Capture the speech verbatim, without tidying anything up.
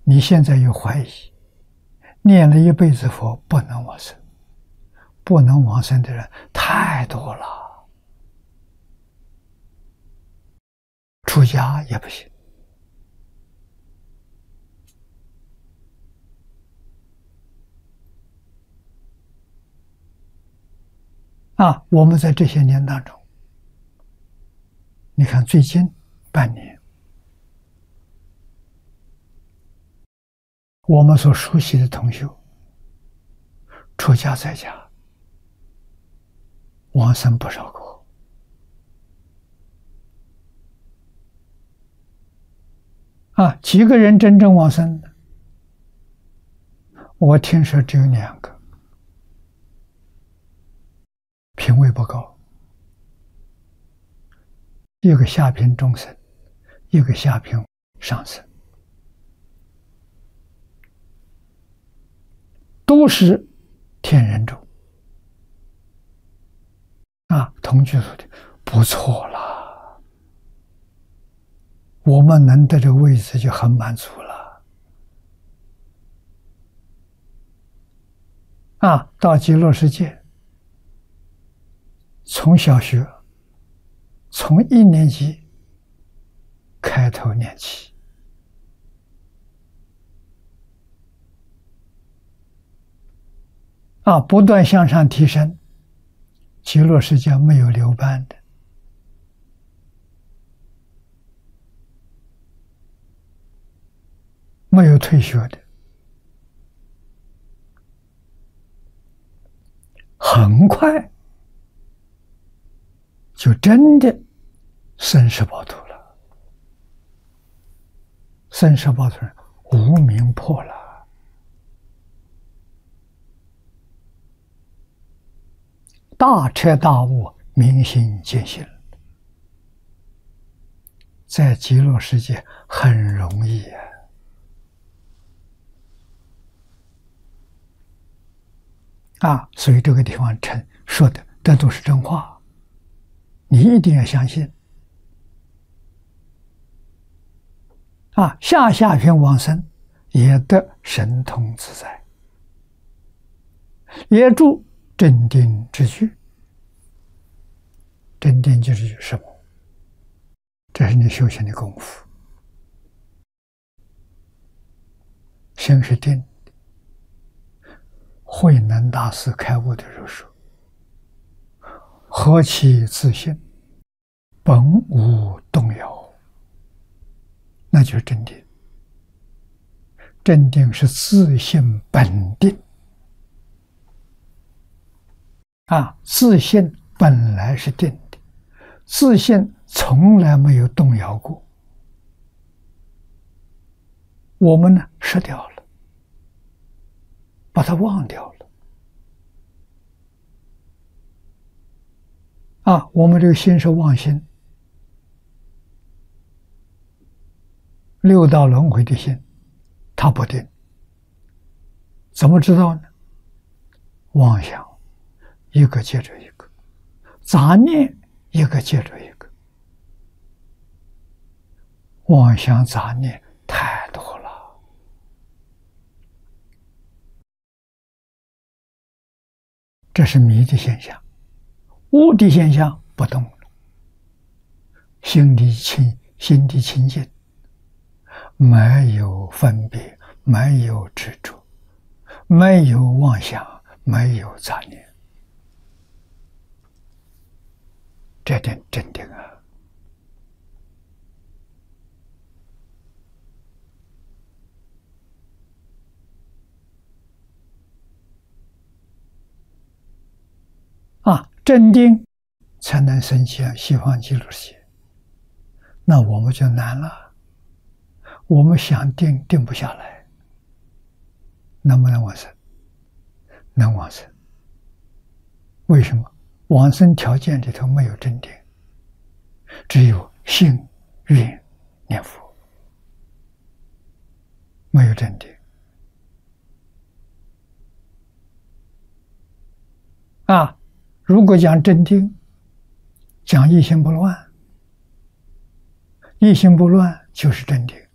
你现在有怀疑，念了一辈子佛不能往生，不能往生的人太多了，出家也不行。啊，我们在这些年当中，你看最近半年，我们所熟悉的同学，出家在家，往生不少个。啊，几个人真正往生的？我听说只有两个，品位不高，一个下品中生，一个下品上生，都是天人众啊。同居说的不错了，我们能得这个位置就很满足了。啊，到极乐世界，从小学，从一年级开头念起，啊，不断向上提升。极乐世界没有留班的，没有退学的，很快就真的生死报土了，生死报土人无明破了。大彻大悟，明心见性，在极乐世界很容易啊！啊，所以这个地方称说的，这都是真话，你一定要相信。啊，下下品往生也得神通自在，也住镇定之具。镇定就是什么？这是你修行的功夫。心是定的。慧能大师开悟的时候说：“何其自信，本无动摇。”那就是镇定。镇定是自信本定。啊，自信本来是定的，自信从来没有动摇过。我们呢，失掉了，把它忘掉了。啊，我们这个心是妄心，六道轮回的心，它不定。怎么知道呢？妄想一个接着一个，杂念一个接着一个，妄想杂念太多了。这是迷的现象。悟的现象不动了，心里清，心地清净，没有分别，没有执着，没有妄想，没有杂念。这点镇定啊！啊，镇定才能升起西方极乐世界。那我们就难了，我们想定定不下来，能不能往生？能往生。为什么？往生条件里头没有镇定，只有信愿念佛，没有镇定。啊，如果讲镇定，讲一心不乱，一心不乱就是镇定。